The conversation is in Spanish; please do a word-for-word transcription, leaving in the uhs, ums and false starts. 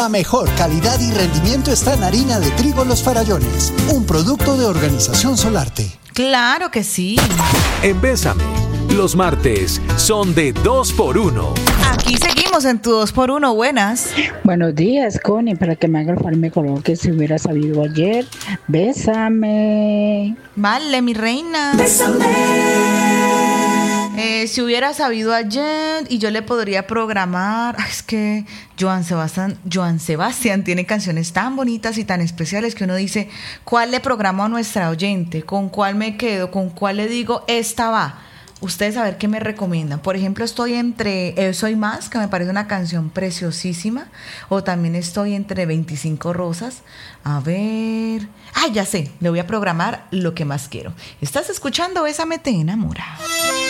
La mejor calidad y rendimiento está en harina de trigo Los Farallones, un producto de Organización Solarte. Claro que sí. En Bésame, los martes son de dos por uno. Aquí seguimos en tu dos por uno. Buenas. Buenos días, Connie. Para que me haga el favor, me coloque si hubiera sabido ayer. Bésame. Vale, mi reina. Bésame. Eh, si hubiera sabido ayer y yo le podría programar. Ay, es que Joan Sebastián, Joan Sebastián tiene canciones tan bonitas y tan especiales que uno dice, ¿cuál le programo a nuestra oyente? ¿Con cuál me quedo? ¿Con cuál le digo, esta va? Ustedes a ver qué me recomiendan. Por ejemplo, estoy entre eh, Soy Más, que me parece una canción preciosísima. O también estoy entre veinticinco Rosas. A ver. Ah, ya sé. Le voy a programar Lo que más quiero. Estás escuchando Bésame te enamora.